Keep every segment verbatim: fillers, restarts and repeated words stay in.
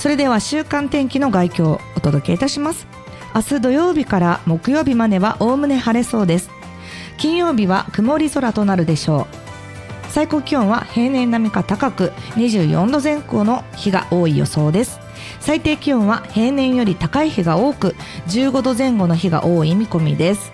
それでは週間天気の概況をお届けいたします。明日土曜日から木曜日まではおおむね晴れそうです。金曜日は曇り空となるでしょう。最高気温は平年並みか高くにじゅうよんどぜん後の日が多い予想です。最低気温は平年より高い日が多くじゅうごどぜん後の日が多い見込みです。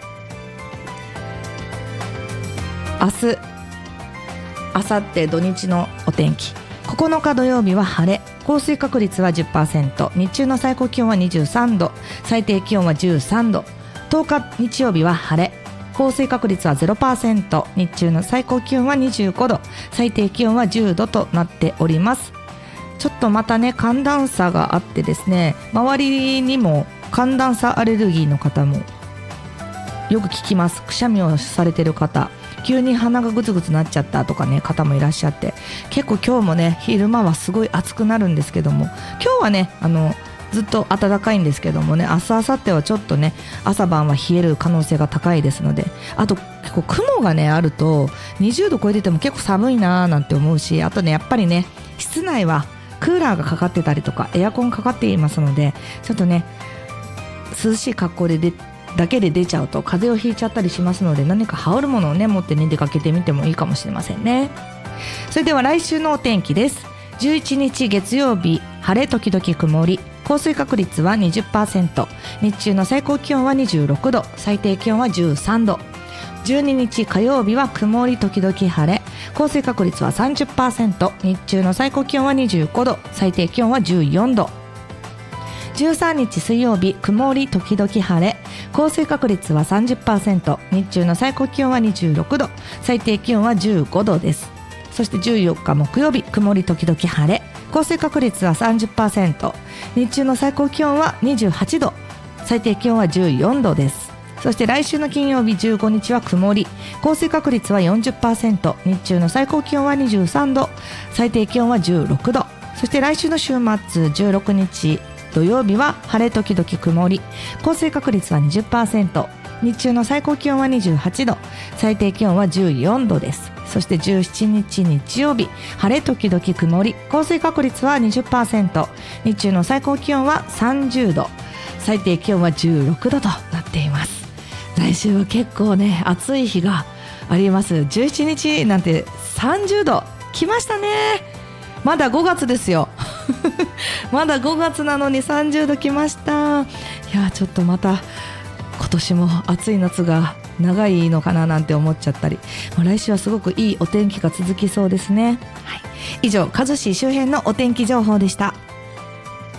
明日、明後日土日のお天気。ここのか土曜日は晴れ、降水確率は じゅっパーセント、日中の最高気温はにじゅうさんど、最低気温はじゅうさんど。とおか日曜日は晴れ、降水確率は ゼロパーセント、日中の最高気温はにじゅうごど、最低気温はじゅうどとなっております。ちょっとまたね寒暖差があってですね、周りにも寒暖差アレルギーの方もよく聞きます。くしゃみをされてる方、急に鼻がグツグツなっちゃったとかね方もいらっしゃって、結構今日もね昼間はすごい暑くなるんですけども、今日はねあのずっと暖かいんですけどもね、明日明後日はちょっとね朝晩は冷える可能性が高いですので、あと結構雲がねあるとにじゅうど超えてても結構寒いなーなんて思うし、あとねやっぱりね室内はクーラーがかかってたりとかエアコンかかっていますので、ちょっとね涼しい格好で出だけで出ちゃうと風邪をひいちゃったりしますので、何か羽織るものをね持ってね出かけてみてもいいかもしれませんね。それでは来週のお天気です。じゅういちにち月曜日、晴れ時々曇り、降水確率は にじゅっパーセント、日中の最高気温はにじゅうろくど、最低気温はじゅうさんど。じゅうににち火曜日は曇り時々晴れ、降水確率は さんじゅっパーセント、日中の最高気温はにじゅうごど、最低気温はじゅうよんど。じゅうさんにち水曜日、曇り時々晴れ、降水確率は さんじゅっパーセント、日中の最高気温はにじゅうろくど、最低気温はじゅうごどです。そしてじゅうよっか木曜日、曇り時々晴れ、降水確率は さんじゅっパーセント、日中の最高気温はにじゅうはちど、最低気温はじゅうよんどです。そして来週の金曜日じゅうごにちは曇り、降水確率は よんじゅっパーセント、日中の最高気温はにじゅうさんど、最低気温はじゅうろくど。そして来週の週末じゅうろくにち土曜日は晴れ時々曇り、降水確率は にじゅっパーセント、日中の最高気温はにじゅうはちど、最低気温はじゅうよんどです。そしてじゅうしちにち日曜日、晴れ時々曇り、降水確率は にじゅっパーセント、日中の最高気温はさんじゅうど、最低気温はじゅうろくどとなっています。来週は結構ね暑い日があります。じゅうしちにちなんてさんじゅうど来ましたね。まだごがつですよまだごがつなのにさんじゅうど来ました。いやちょっとまた今年も暑い夏が長いのかななんて思っちゃったり、来週はすごくいいお天気が続きそうですね。はい、以上、カズシ周辺のお天気情報でした。